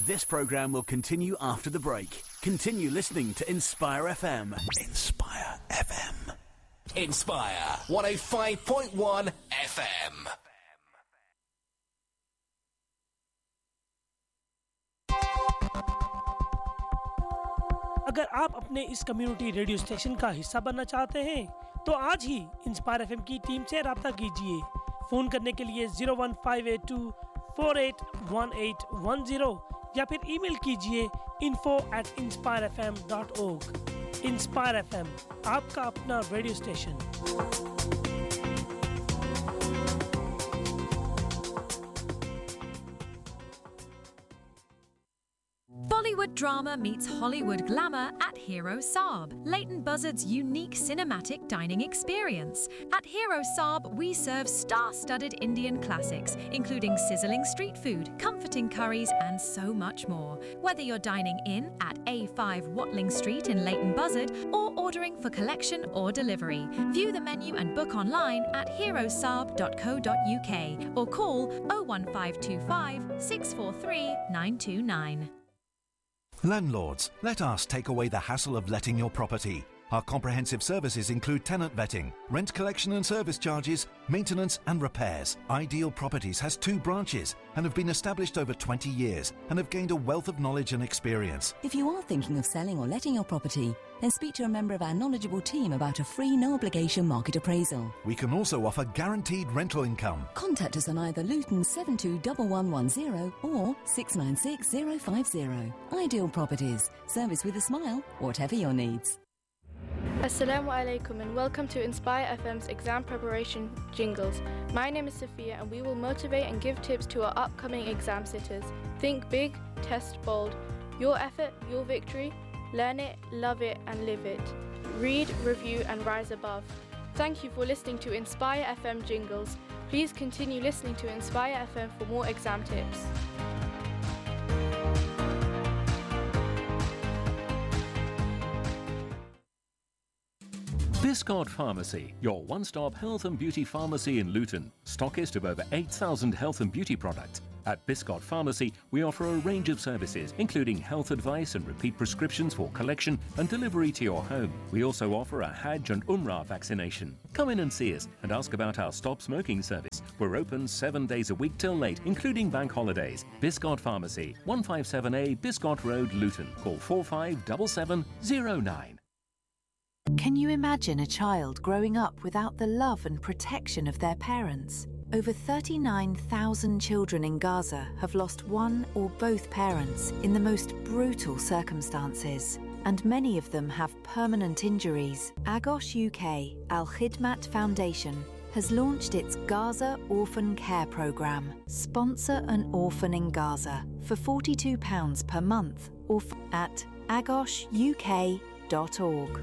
This programme will continue after the break. Continue listening to Inspire FM. Inspire FM. Inspire 105.1 FM. अगर आप अपने इस community radio station का हिस्सा बनना चाहते हैं तो आज ही इंस्पायर एफएम की टीम से राब्ता कीजिए। फोन करने के लिए 01582481810 या फिर ईमेल कीजिए info@inspirefm.org। इंस्पायर एफएम, आपका अपना radio station. Bollywood drama meets Hollywood glamour at Hero Saab, Leighton Buzzard's unique cinematic dining experience. At Hero Saab, we serve star-studded Indian classics, including sizzling street food, comforting curries, and so much more. Whether you're dining in at A5 Watling Street in Leighton Buzzard or ordering for collection or delivery, view the menu and book online at herosaab.co.uk or call 01525 643 929. Landlords, let us take away the hassle of letting your property. Our comprehensive services include tenant vetting, rent collection and service charges, maintenance and repairs. Ideal Properties has 2 branches and have been established over 20 years and have gained a wealth of knowledge and experience. If you are thinking of selling or letting your property, then speak to a member of our knowledgeable team about a free, no-obligation market appraisal. We can also offer guaranteed rental income. Contact us on either Luton 721110 or 696050. Ideal Properties. Service with a smile, whatever your needs. Assalamu alaikum and welcome to Inspire FM's exam preparation jingles. My name is Sophia and we will motivate and give tips to our upcoming exam sitters. Think big, test bold. Your effort, your victory. Learn it, love it and live it. Read, review and rise above. Thank you for listening to Inspire FM jingles. Please continue listening to Inspire FM for more exam tips. Biscard Pharmacy, your one-stop health and beauty pharmacy in Luton, stockist of over 8,000 health and beauty products. At Biscard Pharmacy, we offer a range of services, including health advice and repeat prescriptions for collection and delivery to your home. We also offer a Hajj and Umrah vaccination. Come in and see us and ask about our Stop Smoking service. We're open 7 days a week till late, including bank holidays. Biscard Pharmacy, 157A Biscard Road, Luton. Call 457709. Can you imagine a child growing up without the love and protection of their parents? Over 39,000 children in Gaza have lost one or both parents in the most brutal circumstances, and many of them have permanent injuries. Agos UK Al Khidmat Foundation has launched its Gaza Orphan Care Programme. Sponsor an orphan in Gaza for £42 per month or at agosuk.org.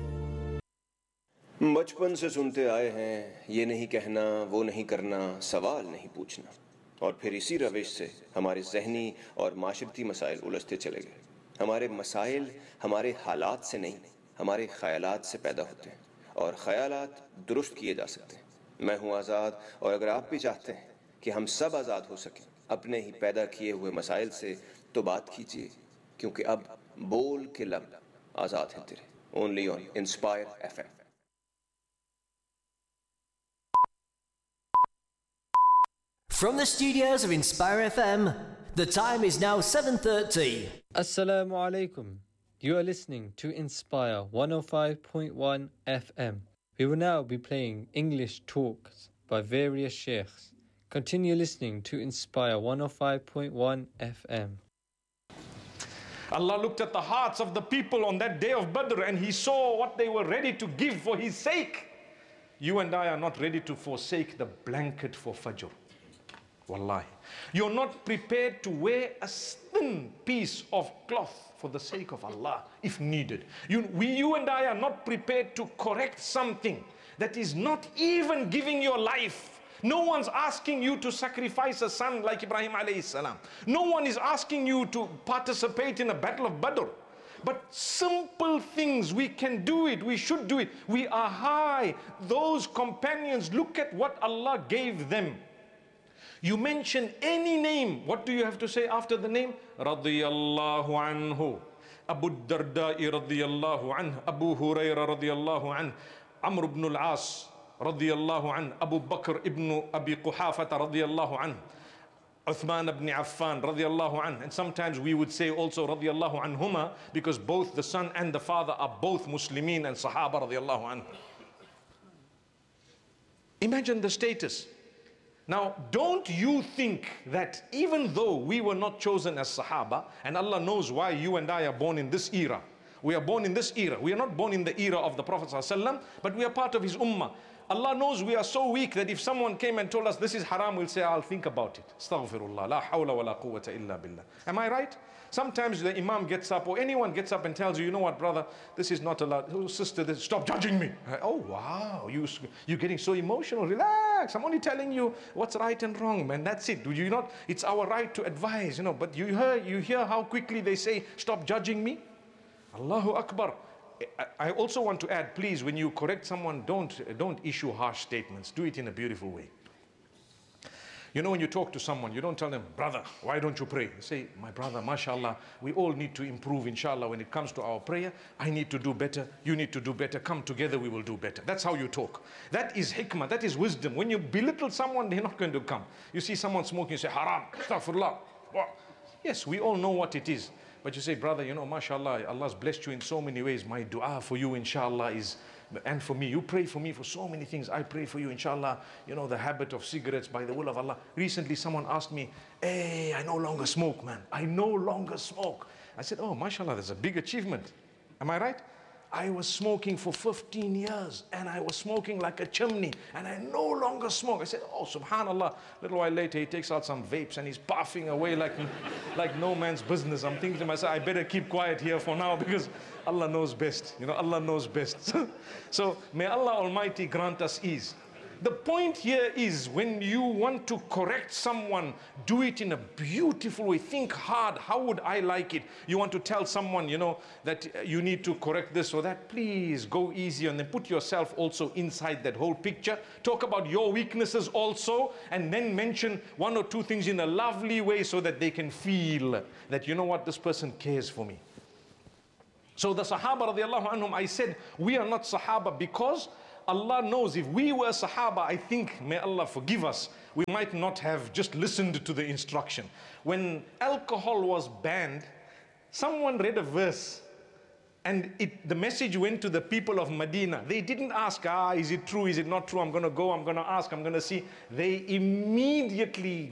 बचपन से सुनते आए हैं ये नहीं कहना वो नहीं करना सवाल नहीं पूछना और फिर इसी रविश से हमारे ज़हनी और माशरती मसाइल उलझते चले गए। हमारे मसाइल हमारे हालात से नहीं हमारे ख़यालात से पैदा होते हैं और ख़यालात दुरुस्त किए जा सकते हैं। मैं हूँ आज़ाद और अगर आप भी चाहते हैं कि हम सब आज़ाद हो सकें अपने ही पैदा किए हुए मसाइल से तो बात कीजिए क्योंकि अब बोल के लब आज़ाद हैं तेरे। Only on inspire FM। From the studios of Inspire FM, the time is now 7:30. Assalamu alaikum. You are listening to Inspire 105.1 FM. We will now be playing English talks by various sheikhs. Continue listening to Inspire 105.1 FM. Allah looked at the hearts of the people on that day of Badr and He saw what they were ready to give for His sake. You and I are not ready to forsake the blanket for Fajr. Wallahi. You're not prepared to wear a thin piece of cloth for the sake of Allah if needed. You and I are not prepared to correct something that is not even giving your life. No one's asking you to sacrifice a son like Ibrahim alayhi salam. No one is asking you to participate in a battle of Badr. But simple things, we can do it, we should do it. We are high. Those companions, look at what Allah gave them. You mention any name, what do you have to say after the name? Radiyallahu anhu. Abu Darda'i radiyallahu anhu. Abu Huraira radiyallahu anhu. Amr ibn al-As radiyallahu anhu. Abu Bakr ibn Abi Quhafata radiyallahu anhu. Uthman ibn Affan radiyallahu anhu. And sometimes we would say also radiyallahu anhuma, because both the son and the father are both Muslimin and Sahaba radiyallahu anhu. Imagine the status. Now, don't you think that even though we were not chosen as Sahaba, and Allah knows why you and I are born in this era. We are born in this era. We are not born in the era of the Prophet ﷺ, but we are part of his ummah. Allah knows we are so weak that if someone came and told us this is haram, we'll say, I'll think about it. Astaghfirullah, la hawla wa la quwwata illa billah. Am I right? Sometimes the imam gets up, or anyone gets up and tells you, you know what, brother, this is not allowed. Oh, sister, stop judging me. Oh, wow, you're getting so emotional. Relax, I'm only telling you what's right and wrong, man. That's it. Do you not? It's our right to advise, but you hear how quickly they say, stop judging me. Allahu Akbar. I also want to add, please, when you correct someone, don't issue harsh statements. Do it in a beautiful way. When you talk to someone, you don't tell them, brother, why don't you pray? You say, my brother, mashallah, we all need to improve, inshallah, when it comes to our prayer. I need to do better. You need to do better. Come together, we will do better. That's how you talk. That is hikmah. That is wisdom. When you belittle someone, they're not going to come. You see someone smoking, you say, haram, astaghfirullah. Yes, we all know what it is. But you say, brother, mashallah, Allah's blessed you in so many ways. My dua for you, inshallah, is, and for me, you pray for me for so many things. I pray for you, inshallah. The habit of cigarettes, by the will of Allah. Recently, someone asked me, hey, I no longer smoke, man. I no longer smoke. I said, oh, mashallah, that's a big achievement. Am I right? I was smoking for 15 years, and I was smoking like a chimney, and I no longer smoke. I said, oh, subhanallah. A little while later, he takes out some vapes, and he's puffing away like no man's business. I'm thinking to myself, I better keep quiet here for now, because Allah knows best. Allah knows best. So may Allah Almighty grant us ease. The point here is, when you want to correct someone, do it in a beautiful way. Think hard. How would I like it? You want to tell someone, that you need to correct this or that. Please go easy on them. Put yourself also inside that whole picture. Talk about your weaknesses also, and then mention one or two things in a lovely way so that they can feel that, this person cares for me. So the Sahaba radiallahu anhum, I said, we are not Sahaba because Allah knows if we were Sahaba, I think, may Allah forgive us, we might not have just listened to the instruction. When alcohol was banned, someone read a verse, and the message went to the people of Medina. They didn't ask, is it true, is it not true? I'm going to go, I'm going to ask, I'm going to see. They immediately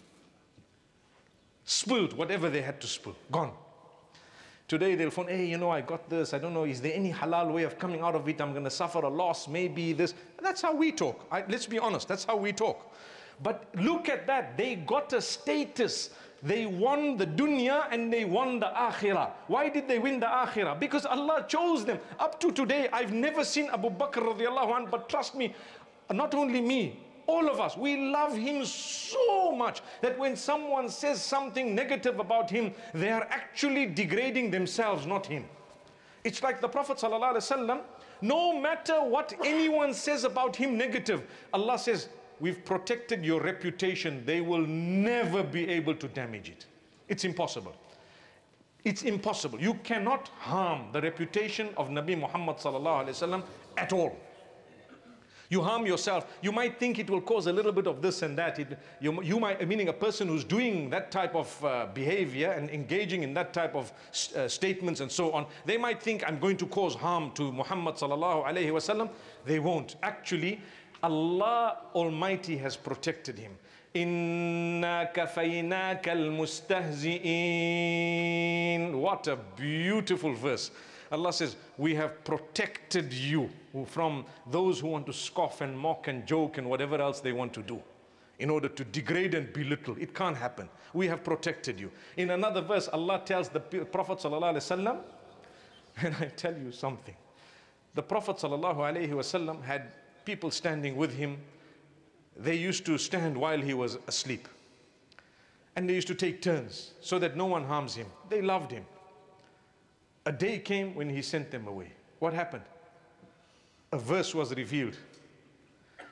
spilled whatever they had to spill. Gone. Today they'll phone, hey, I got this, I don't know, is there any halal way of coming out of it? I'm going to suffer a loss, maybe this. That's how we talk. Let's be honest, that's how we talk. But look at that, they got a status. They won the dunya and they won the akhirah. Why did they win the akhirah? Because Allah chose them. Up to today, I've never seen Abu Bakr radiallahu anhu, but trust me, not only me, all of us, we love him so much that when someone says something negative about him, they are actually degrading themselves, not him. It's like the Prophet ﷺ, no matter what anyone says about him negative, Allah says, we've protected your reputation. They will never be able to damage it. It's impossible. It's impossible. You cannot harm the reputation of Nabi Muhammad ﷺ at all. You harm yourself. You might think it will cause a little bit of this and that. You might, meaning a person who's doing that type of behavior and engaging in that type of statements and so on, they might think, I'm going to cause harm to Muhammad sallallahu alaihi wasallam. They won't. Actually, Allah Almighty has protected him. Inna kafaynaka al-mustahzi'in. What a beautiful verse. Allah says, we have protected you from those who want to scoff and mock and joke and whatever else they want to do in order to degrade and belittle. It can't happen. We have protected you. In another verse, Allah tells the Prophet ﷺ, and I tell you something. The Prophet ﷺ had people standing with him. They used to stand while he was asleep. And they used to take turns so that no one harms him. They loved him. A day came when he sent them away. What happened? A verse was revealed.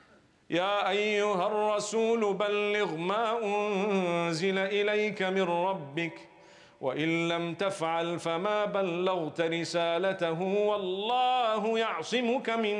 يا أيها الرسول بلغ ما أنزل إليك من ربك وإن لم تفعل فما بلغت رسالته والله يعصمك من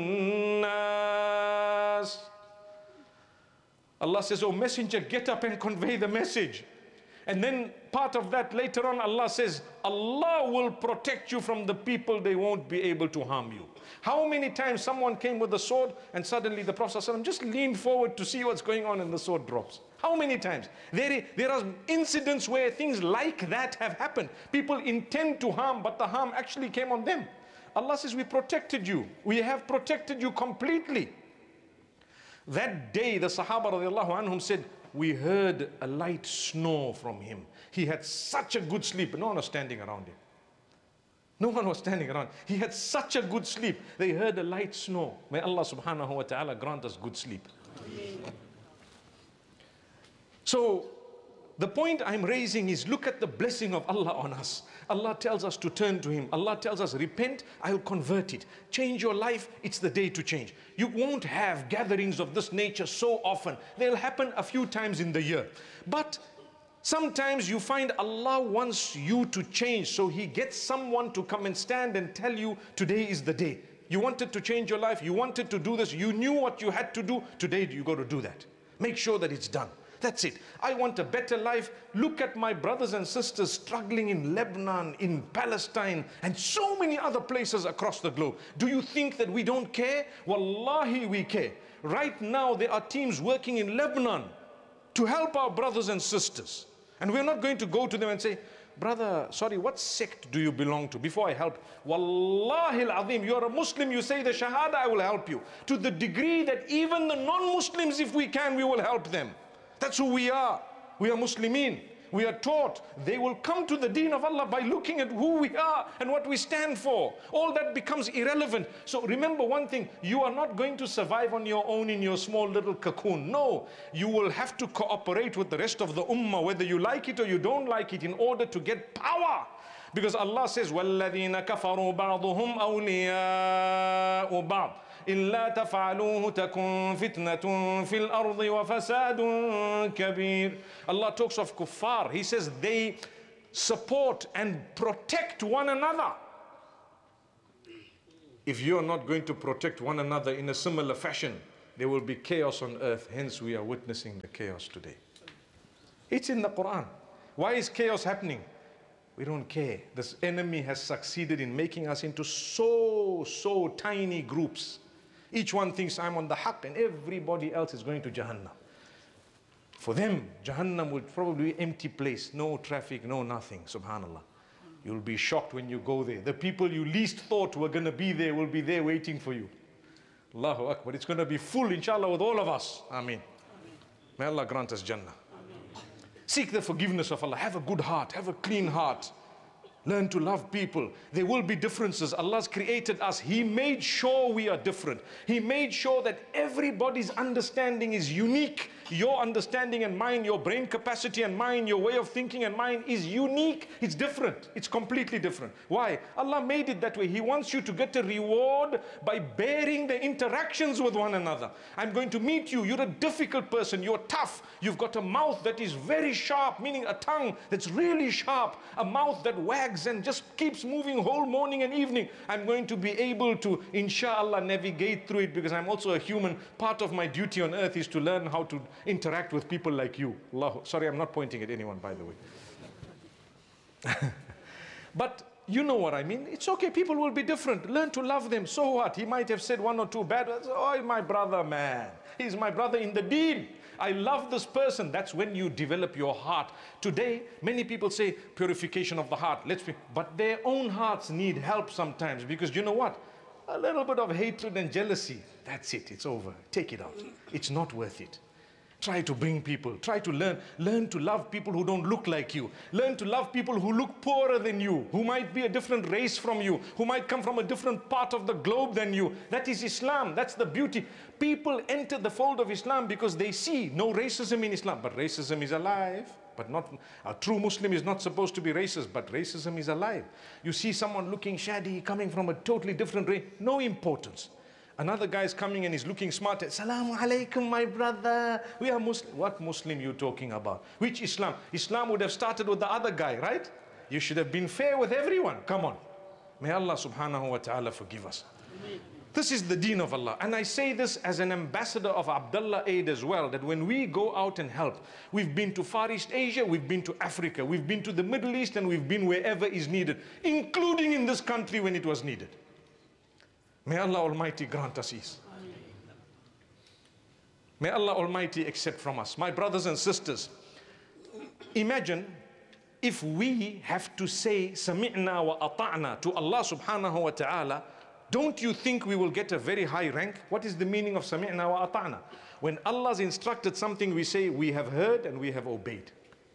الناس. Allah says, "Oh messenger, get up and convey the message." And then part of that later on, Allah says, Allah will protect you from the people, they won't be able to harm you. How many times someone came with a sword and suddenly the Prophet ﷺ just leaned forward to see what's going on and the sword drops? How many times? There are incidents where things like that have happened. People intend to harm, but the harm actually came on them. Allah says, we protected you. We have protected you completely. That day, the Sahaba radiallahu anhum said, we heard a light snore from him. He had such a good sleep. No one was standing around him. No one was standing around. He had such a good sleep. They heard a light snore. May Allah subhanahu wa ta'ala grant us good sleep. So, the point I'm raising is, look at the blessing of Allah on us. Allah tells us to turn to Him. Allah tells us, repent, I'll convert it. Change your life, it's the day to change. You won't have gatherings of this nature so often. They'll happen a few times in the year. But sometimes you find Allah wants you to change, so He gets someone to come and stand and tell you, today is the day. You wanted to change your life, you wanted to do this, you knew what you had to do, today you got to do that. Make sure that it's done. That's it. I want a better life. Look at my brothers and sisters struggling in Lebanon, in Palestine, and so many other places across the globe. Do you think that we don't care? Wallahi, we care. Right now, there are teams working in Lebanon to help our brothers and sisters. And we're not going to go to them and say, brother, sorry, what sect do you belong to? Before I help, Wallahi al-Azim, you're a Muslim, you say the Shahada, I will help you. To the degree that even the non-Muslims, if we can, we will help them. That's who we are. We are Muslimin. We are taught. They will come to the deen of Allah by looking at who we are and what we stand for. All that becomes irrelevant. So remember one thing, you are not going to survive on your own in your small little cocoon. No, you will have to cooperate with the rest of the ummah, whether you like it or you don't like it, in order to get power. Because Allah says, وَالَّذِينَ كَفَرُوا بَعْضُهُمْ أَوْلِيَاءُ بَعْضٍ إِلَّا تَفْعَلُوهُ تَكُنْ فِتْنَةٌ فِي الْأَرْضِ وَفَسَادٌ كَبِيرٌ. Allah talks of kuffar. He says they support and protect one another. If you are not going to protect one another in a similar fashion, there will be chaos on earth. Hence we are witnessing the chaos today. It's in the Quran. Why is chaos happening? We don't care. This enemy has succeeded in making us into so tiny groups. Each one thinks I'm on the haqq and everybody else is going to Jahannam. For them, Jahannam would probably be an empty place. No traffic, no nothing. Subhanallah. You'll be shocked when you go there. The people you least thought were going to be there will be there waiting for you. Allahu Akbar. It's going to be full, inshallah, with all of us. Ameen. May Allah grant us Jannah. Seek the forgiveness of Allah. Have a good heart. Have a clean heart. Learn to love people. There will be differences. Allah's created us. He made sure we are different. He made sure that everybody's understanding is unique. Your understanding and mine, your brain capacity and mine, your way of thinking and mine is unique. It's different. It's completely different. Why? Allah made it that way. He wants you to get a reward by bearing the interactions with one another. I'm going to meet you. You're a difficult person. You're tough. You've got a mouth that is very sharp, meaning a tongue that's really sharp. A mouth that wags and just keeps moving whole morning and evening. I'm going to be able to, inshallah, navigate through it because I'm also a human. Part of my duty on earth is to learn how to interact with people like you. Sorry, I'm not pointing at anyone, by the way. But you know what I mean. It's okay, people will be different. Learn to love them. So what? He might have said one or two bad words. Oh, my brother, man. He's my brother in the deen. I love this person. That's when you develop your heart. Today, many people say purification of the heart. But their own hearts need help sometimes, because you know what? A little bit of hatred and jealousy, that's it. It's over. Take it out. It's not worth it. Try to bring people. Try to learn to love people who don't look like you. Learn to love people who look poorer than you, who might be a different race from you, who might come from a different part of the globe than you. That is Islam. That's the beauty. People enter the fold of Islam because they see no racism in Islam. But racism is alive. But not a true Muslim is not supposed to be racist, but racism is alive. You see someone looking shady, coming from a totally different race, no importance. Another guy is coming and he's looking smart. Assalamu alaikum, my brother. We are Muslim. What Muslim you talking about? Which Islam? Islam would have started with the other guy, right? You should have been fair with everyone. Come on. May Allah subhanahu wa ta'ala forgive us. This is the deen of Allah. And I say this as an ambassador of Abdullah Aid as well, that when we go out and help, we've been to Far East Asia, we've been to Africa, we've been to the Middle East, and we've been wherever is needed, including in this country when it was needed. May Allah Almighty grant us ease. May Allah Almighty accept from us. My brothers and sisters, imagine if we have to say Sami'na wa ata'na to Allah subhanahu wa ta'ala, don't you think we will get a very high rank? What is the meaning of Sami'na wa ata'na? When Allah's instructed something, we say, we have heard and we have obeyed.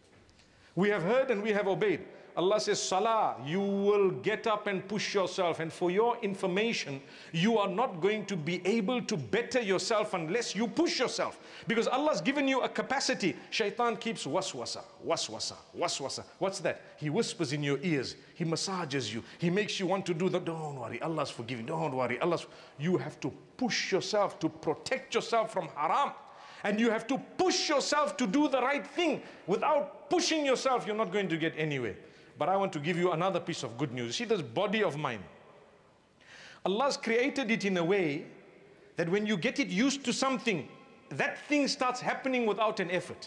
We have heard and we have obeyed. Allah says, Salah, you will get up and push yourself. And for your information, you are not going to be able to better yourself unless you push yourself. Because Allah's given you a capacity. Shaitan keeps waswasa, waswasa, waswasa. What's that? He whispers in your ears. He massages you. He makes you want to do that. Don't worry, Allah's forgiving. Don't worry, You have to push yourself to protect yourself from haram. And you have to push yourself to do the right thing. Without pushing yourself, you're not going to get anywhere. But I want to give you another piece of good news. See this body of mine. Allah's created it in a way that when you get it used to something, that thing starts happening without an effort.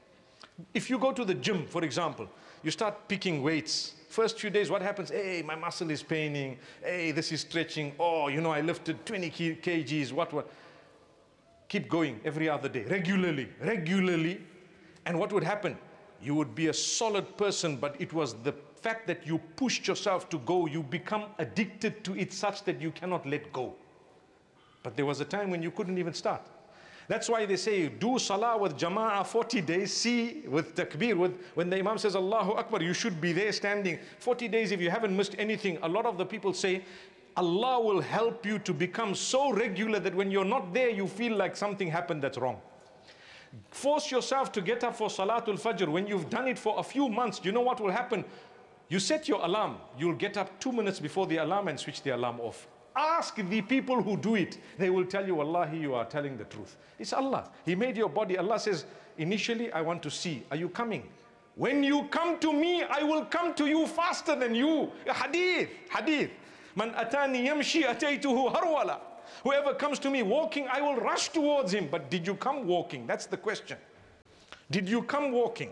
If you go to the gym, for example, you start picking weights. First few days, what happens? Hey, my muscle is paining. Hey, this is stretching. Oh, I lifted 20 kgs. What? Keep going every other day, regularly. And what would happen? You would be a solid person, but it was the fact that you pushed yourself to go, you become addicted to it such that you cannot let go. But there was a time when you couldn't even start. That's why they say, do salah with jama'ah 40 days, see with takbir, when the imam says Allahu Akbar, you should be there standing. 40 days if you haven't missed anything. A lot of the people say, Allah will help you to become so regular that when you're not there, you feel like something happened that's wrong. Force yourself to get up for Salatul Fajr. When you've done it for a few months, you know what will happen? You set your alarm. You'll get up 2 minutes before the alarm and switch the alarm off. Ask the people who do it. They will tell you, Wallahi, you are telling the truth. It's Allah. He made your body. Allah says, initially, I want to see. Are you coming? When you come to me, I will come to you faster than you. Hadith. Man atani yamshi ataytuhu harwala. Whoever comes to me walking, I will rush towards him. But did you come walking? That's the question. Did you come walking?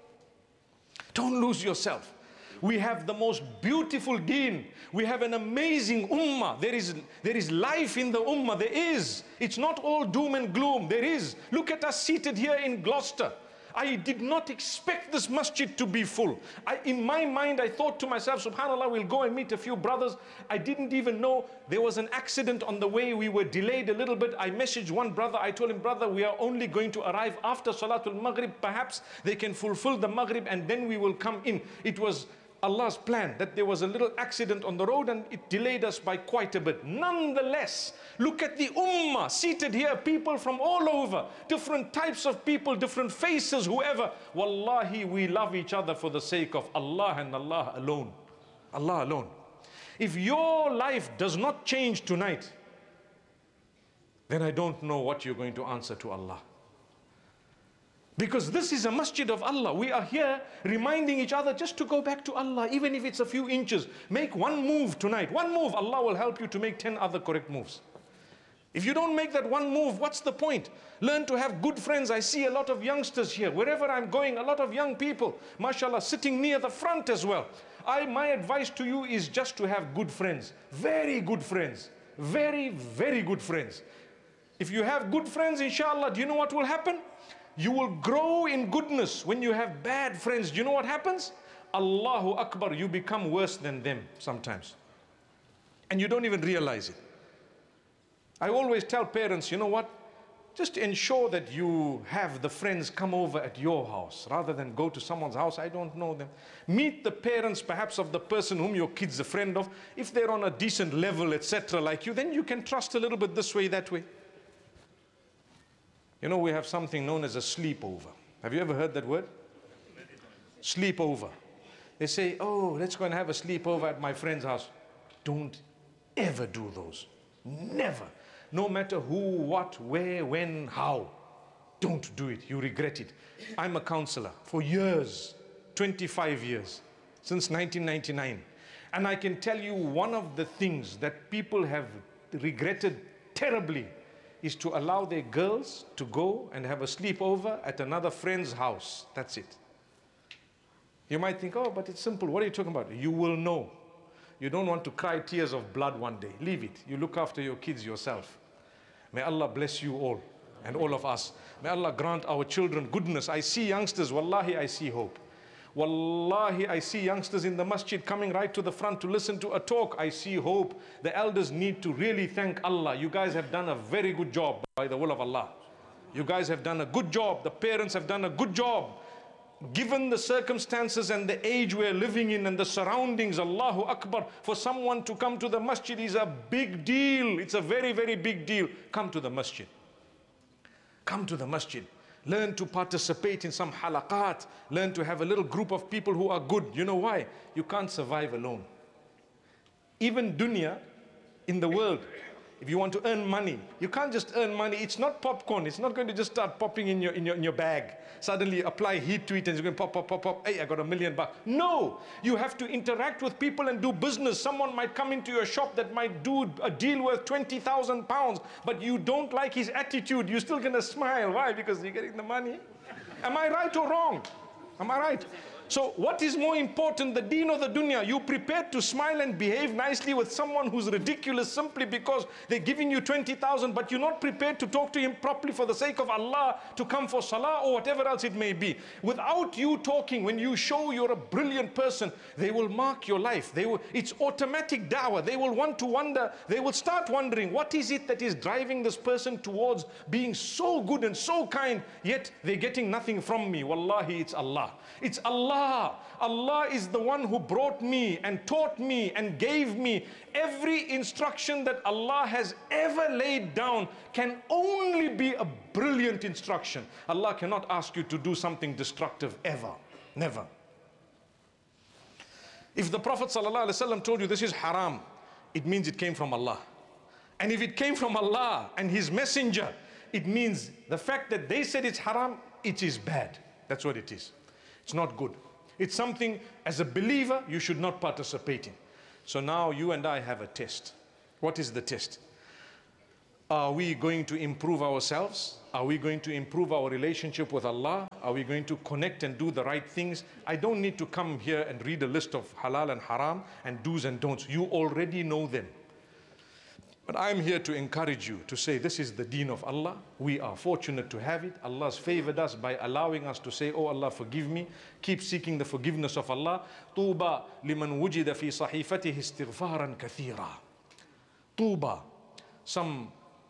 Don't lose yourself. We have the most beautiful deen. We have an amazing ummah. There is life in the ummah. There is. It's not all doom and gloom. There is. Look at us seated here in Gloucester. I did not expect this masjid to be full. In my mind, I thought to myself, subhanAllah, we'll go and meet a few brothers. I didn't even know there was an accident on the way. We were delayed a little bit. I messaged one brother. I told him, brother, we are only going to arrive after Salatul Maghrib. Perhaps they can fulfill the Maghrib and then we will come in. It was Allah's plan that there was a little accident on the road and it delayed us by quite a bit. Nonetheless, look at the ummah seated here, people from all over, different types of people, different faces, whoever. Wallahi, we love each other for the sake of Allah and Allah alone. Allah alone. If your life does not change tonight, then I don't know what you're going to answer to Allah. Because this is a masjid of Allah. We are here reminding each other just to go back to Allah, even if it's a few inches. Make one move tonight. One move, Allah will help you to make 10 other correct moves. If you don't make that one move, what's the point? Learn to have good friends. I see a lot of youngsters here. Wherever I'm going, a lot of young people, mashallah, sitting near the front as well. My advice to you is just to have good friends. Very good friends. Very, very good friends. If you have good friends, inshallah, do you know what will happen? You will grow in goodness. When you have bad friends, do you know what happens? Allahu Akbar, you become worse than them sometimes. And you don't even realize it. I always tell parents, you know what? Just ensure that you have the friends come over at your house rather than go to someone's house. I don't know them. Meet the parents perhaps of the person whom your kid's a friend of. If they're on a decent level, etc. like you, then you can trust a little bit this way, that way. You know, we have something known as a sleepover. Have you ever heard that word? Sleepover. They say, oh, let's go and have a sleepover at my friend's house. Don't ever do those. Never. No matter who, what, where, when, how. Don't do it. You regret it. I'm a counselor for years, 25 years, since 1999. And I can tell you one of the things that people have regretted terribly is to allow their girls to go and have a sleepover at another friend's house. That's it. You might think, oh, but it's simple. What are you talking about? You will know. You don't want to cry tears of blood one day. Leave it. You look after your kids yourself. May Allah bless you all and all of us. May Allah grant our children goodness. I see youngsters, wallahi, I see hope. Wallahi, I see youngsters in the masjid coming right to the front to listen to a talk. I see hope. The elders need to really thank Allah. You guys have done a very good job by the will of Allah. You guys have done a good job. The parents have done a good job. Given the circumstances and the age we're living in and the surroundings, Allahu Akbar, for someone to come to the masjid is a big deal. It's a very, very big deal. Come to the masjid. Come to the masjid. Learn to participate in some halaqat. Learn to have a little group of people who are good. You know why? You can't survive alone. Even dunya in the world, if you want to earn money, you can't just earn money. It's not popcorn. It's not going to just start popping in your bag. Suddenly apply heat to it and it's going to pop, pop, pop, pop. Hey, I got $1 million. No, you have to interact with people and do business. Someone might come into your shop that might do a deal worth 20,000 pounds, but you don't like his attitude. You're still going to smile. Why? Because you're getting the money. Am I right or wrong? Am I right? So what is more important, the deen or the dunya? You prepared to smile and behave nicely with someone who's ridiculous simply because they're giving you 20,000, but you're not prepared to talk to him properly for the sake of Allah, to come for salah or whatever else it may be. Without you talking, when you show you're a brilliant person, they will mark your life. It's automatic da'wah. They will want to wonder, they will start wondering, what is it that is driving this person towards being so good and so kind, yet they're getting nothing from me. Wallahi, it's Allah. It's Allah. Allah is the one who brought me and taught me and gave me. Every instruction that Allah has ever laid down can only be a brilliant instruction. Allah cannot ask you to do something destructive ever. Never. If the Prophet ﷺ told you this is haram, it means it came from Allah. And if it came from Allah and His Messenger, it means the fact that they said it's haram, it is bad. That's what it is. It's not good. It's something, as a believer, you should not participate in. So now you and I have a test. What is the test? Are we going to improve ourselves? Are we going to improve our relationship with Allah? Are we going to connect and do the right things? I don't need to come here and read a list of halal and haram and do's and don'ts. You already know them. But I'm here to encourage you to say this is the deen of Allah. We are fortunate to have it. Allah's favored us by allowing us to say, oh Allah, forgive me. Keep seeking the forgiveness of Allah. Tuba liman wujida fi sahifatihi istighfaran kathira. Tuba. Some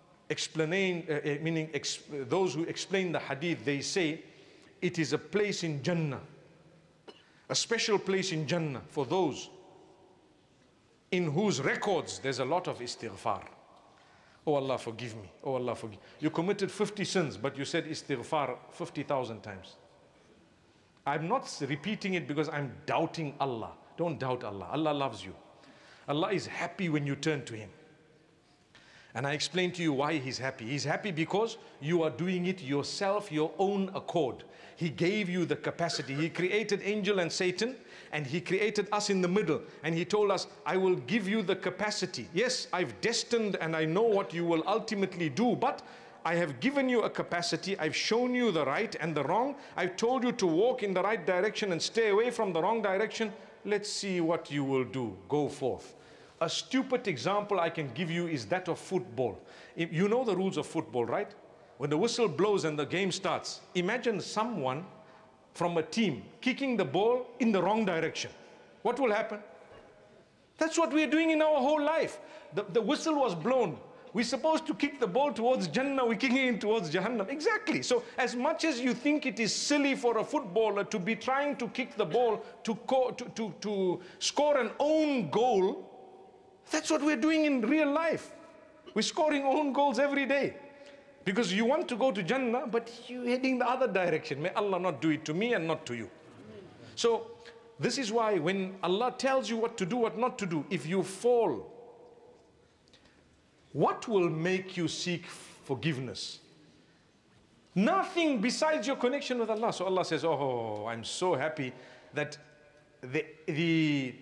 those who explain the hadith, they say it is a place in Jannah, a special place in Jannah for those in whose records there's a lot of istighfar. Oh Allah, forgive me. Oh Allah, forgive. You committed 50 sins, but you said istighfar 50,000 times. I'm not repeating it because I'm doubting Allah. Don't doubt Allah. Allah loves you. Allah is happy when you turn to Him. And I explained to you why He's happy. He's happy because you are doing it yourself, your own accord. He gave you the capacity. He created angel and Satan, and He created us in the middle. And He told us, I will give you the capacity. Yes, I've destined and I know what you will ultimately do, but I have given you a capacity. I've shown you the right and the wrong. I've told you to walk in the right direction and stay away from the wrong direction. Let's see what you will do. Go forth. A stupid example I can give you is that of football. You know the rules of football, right? When the whistle blows and the game starts, imagine someone from a team kicking the ball in the wrong direction. What will happen? That's what we're doing in our whole life. The whistle was blown. We're supposed to kick the ball towards Jannah, we're kicking it towards Jahannam. Exactly. So as much as you think it is silly for a footballer to be trying to kick the ball to score an own goal, that's what we're doing in real life. We're scoring own goals every day. Because you want to go to Jannah, but you're heading the other direction. May Allah not do it to me and not to you. So this is why when Allah tells you what to do, what not to do, if you fall, What will make you seek forgiveness? Nothing besides your connection with Allah. So Allah says, oh, I'm so happy that the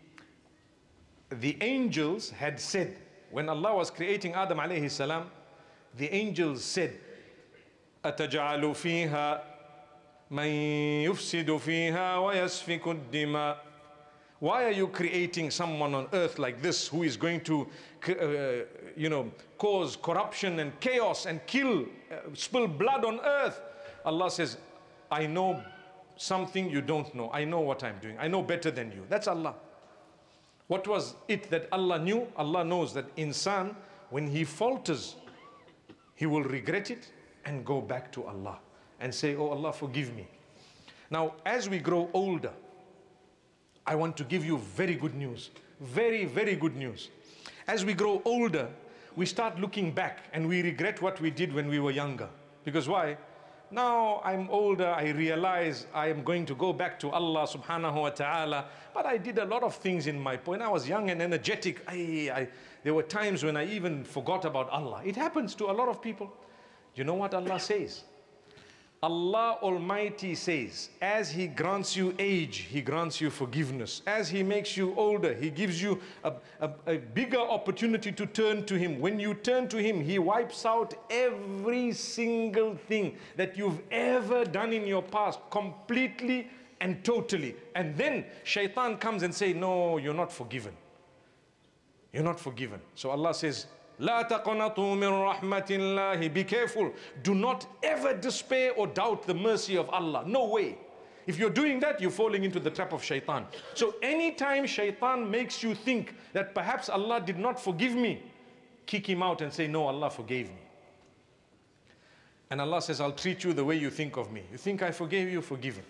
angels had said, when Allah was creating Adam alayhi salam, the angels said, أَتَجْعَلُ فِيهَا مَنْ يُفْسِدُ فِيهَا وَيَسْفِكُ الدِّمَاءِ. Why are you creating someone on earth like this who is going to cause corruption and chaos and kill, spill blood on earth? Allah says, I know something you don't know. I know what I'm doing. I know better than you. That's Allah. What was it that Allah knew? Allah knows that insan, when he falters, he will regret it and go back to Allah and say, oh Allah, forgive me. Now, as we grow older, I want to give you very good news. Very, very good news. As we grow older, we start looking back and we regret what we did when we were younger. Because why? Now I'm older, I realize I am going to go back to Allah subhanahu wa ta'ala, but I did a lot of things when I was young and energetic. There were times when I even forgot about Allah. It happens to a lot of people. You know what Allah says? Allah Almighty says, as He grants you age, He grants you forgiveness. As He makes you older, He gives you a bigger opportunity to turn to Him. When you turn to Him, He wipes out every single thing that you've ever done in your past, completely and totally. And then shaitan comes and says, no, you're not forgiven. You're not forgiven. So Allah says, لا تقنطوا من رحمة الله. Be careful. Do not ever despair or doubt the mercy of Allah. No way. If you're doing that, you're falling into the trap of shaitan. So anytime shaitan makes you think that perhaps Allah did not forgive me, kick him out and say, no, Allah forgave me. And Allah says, I'll treat you the way you think of me. You think I forgave you? Forgiven.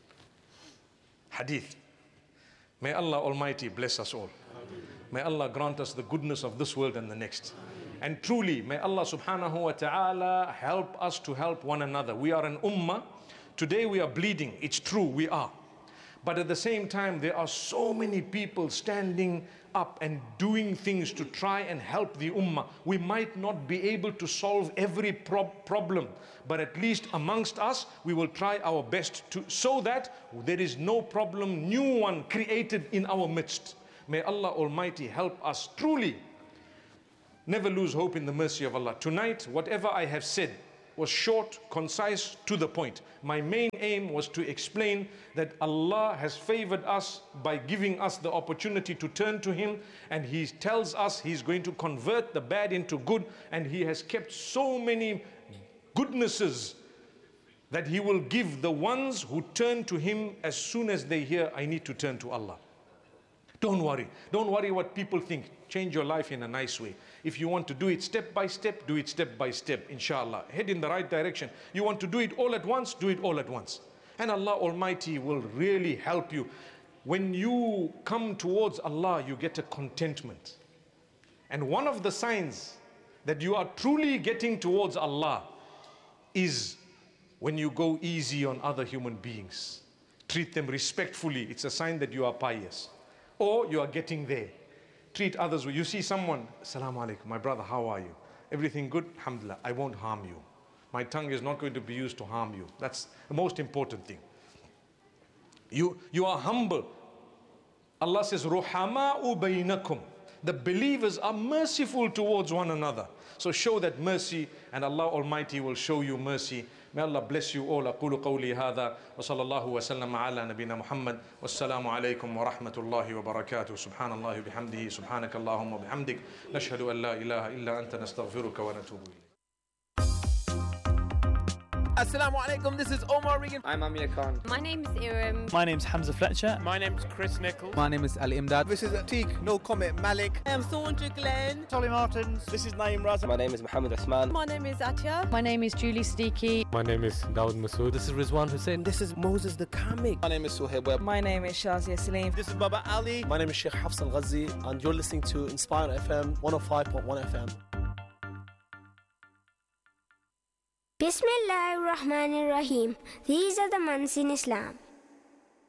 Hadith. May Allah Almighty bless us all. May Allah grant us the goodness of this world and the next. And truly, may Allah subhanahu wa ta'ala help us to help one another. We are an ummah. Today we are bleeding. It's true, we are. But at the same time, there are so many people standing up and doing things to try and help the ummah. We might not be able to solve every problem, but at least amongst us, we will try our best so that there is no problem, new one created in our midst. May Allah Almighty help us truly. Never lose hope in the mercy of Allah. Tonight, whatever I have said was short, concise, to the point. My main aim was to explain that Allah has favored us by giving us the opportunity to turn to Him, and He tells us He's going to convert the bad into good, and He has kept so many goodnesses that He will give the ones who turn to Him as soon as they hear, I need to turn to Allah. Don't worry. Don't worry what people think. Change your life in a nice way. If you want to do it step by step, do it step by step, inshallah. Head in the right direction. You want to do it all at once, do it all at once. And Allah Almighty will really help you. When you come towards Allah, you get a contentment. And one of the signs that you are truly getting towards Allah is when you go easy on other human beings. Treat them respectfully. It's a sign that you are pious. Or you are getting there. Treat others well. You see someone, Assalamu alaikum, my brother, how are you? Everything good? Alhamdulillah, I won't harm you. My tongue is not going to be used to harm you. That's the most important thing. You are humble. Allah says, Ruhama'u baynakum. The believers are merciful towards one another. So show that mercy, and Allah Almighty will show you mercy. May Allah bless you all. أقول قولي هذا وصلى الله وسلم على نبينا محمد والسلام عليكم ورحمة الله وبركاته. سبحان الله وبحمده سبحانك اللهم وبحمدك نشهد أن لا إله إلا أنت نستغفرك ونتوب إليك. Assalamu alaikum, this is Omar Regan. I'm Amir Khan. My name's Iram. My name's Hamza Fletcher. My name's Chris Nichols. My name is Ali Imdad. This is Ateek, No Comment Malik. I am Saundra Glenn. Tolly Martins. This is Naeem Raza. My name is Mohammed Osman. My name is Atya. My name is Julie Siddiqui. My name is Dawood Masood. This is Rizwan Hussain. This is Moses the Comic. My name is Suhaib Webb. My name is Shazia Salim. This is Baba Ali. My name is Sheikh Hafs Al-Ghazi, and you're listening to Inspire FM 105.1 FM. Bismillahir Rahmanir Rahim. These are the months in Islam: